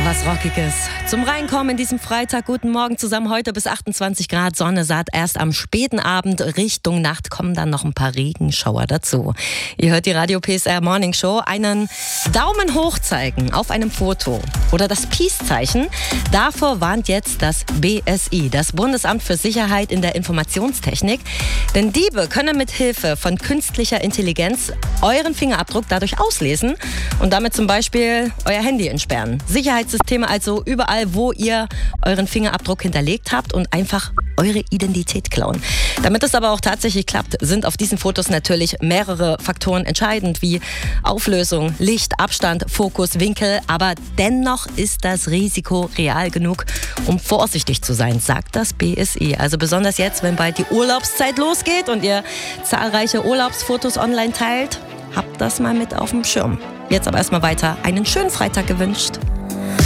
Was Rockiges. Zum Reinkommen in diesem Freitag. Guten Morgen zusammen. Heute bis 28 Grad Sonne saat. Erst am späten Abend Richtung Nacht kommen dann noch ein paar Regenschauer dazu. Ihr hört die Radio PSR Morning Show. Einen Daumen hoch zeigen auf einem Foto oder das Peace-Zeichen. Davor warnt jetzt das BSI, das Bundesamt für Sicherheit in der Informationstechnik. Denn Diebe können mit Hilfe von künstlicher Intelligenz euren Fingerabdruck dadurch auslesen und damit zum Beispiel euer Handy entsperren. Sicherheitssysteme also überall, wo ihr euren Fingerabdruck hinterlegt habt und einfach eure Identität klauen. Damit es aber auch tatsächlich klappt, sind auf diesen Fotos natürlich mehrere Faktoren entscheidend, wie Auflösung, Licht, Abstand, Fokus, Winkel. Aber dennoch ist das Risiko real genug, um vorsichtig zu sein, sagt das BSI. Also besonders jetzt, wenn bald die Urlaubszeit losgeht und ihr zahlreiche Urlaubsfotos online teilt, habt das mal mit auf dem Schirm. Jetzt aber erstmal weiter einen schönen Freitag gewünscht.